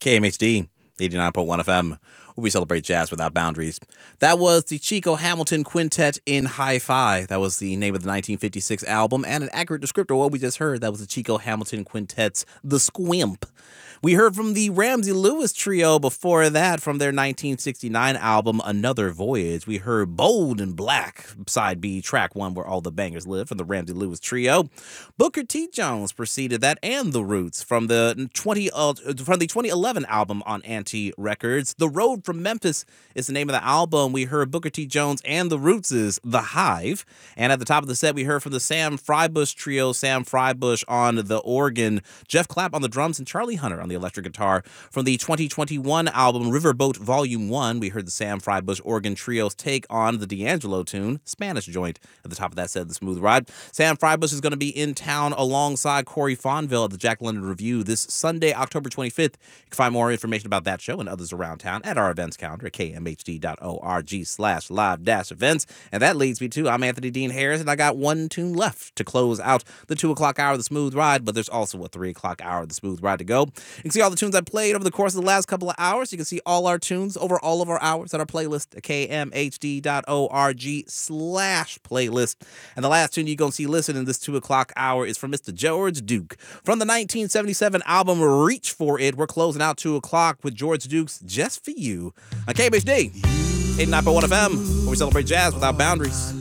KMHD 89.1 FM, where we celebrate jazz without boundaries. That was the Chico Hamilton Quintet in Hi-Fi. That was the name of the 1956 album, and an accurate descriptor of what we just heard. That was the Chico Hamilton Quintet's The Squimp. We heard from the Ramsey Lewis Trio before that from their 1969 album, Another Voyage. We heard Bold and Black, side B, track one, Where All the Bangers Live, from the Ramsey Lewis Trio. Booker T. Jones preceded that, and The Roots from the 2011 album on Anti Records. The Road from Memphis is the name of the album. We heard Booker T. Jones and The Roots' The Hive. And at the top of the set, we heard from the Sam Frybush Trio, Sam Frybush on the organ, Jeff Clapp on the drums, and Charlie Hunter on the electric guitar. From the 2021 album Riverboat Volume 1, we heard the Sam Frybush Organ Trio's take on the D'Angelo tune, Spanish Joint. At the top of that said The Smooth Ride. Sam Frybush is going to be in town alongside Corey Fonville at the Jack London Review this Sunday, October 25th. You can find more information about that show and others around town at our events calendar at kmhd.org/live-events. And that leads me to, I'm Anthony Dean Harris, and I got one tune left to close out the 2 o'clock hour of The Smooth Ride, but there's also a 3 o'clock hour of The Smooth Ride to go. You can see all the tunes I played over the course of the last couple of hours. You can see all our tunes over all of our hours at our playlist at kmhd.org/playlist. And the last tune you're going to see listed in this 2 o'clock hour is from Mr. George Duke. From the 1977 album Reach For It, we're closing out 2 o'clock with George Duke's Just For You on KMHD 89.1 FM, where we celebrate jazz without boundaries.